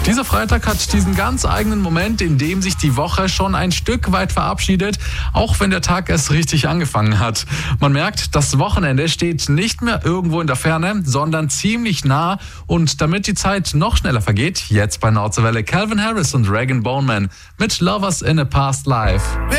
Dieser Freitag hat diesen ganz eigenen Moment, in dem sich die Woche schon ein Stück weit verabschiedet, auch wenn der Tag erst richtig angefangen hat. Man merkt, das Wochenende steht nicht mehr irgendwo in der Ferne, sondern ziemlich nah. Und damit die Zeit noch schneller vergeht, jetzt bei Nordseewelle Calvin Harris und Regan Bowman mit Lovers in a Past Life.